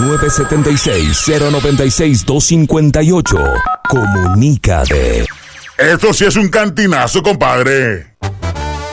976-096-258. Comunícate. Esto sí es un cantinazo, compadre.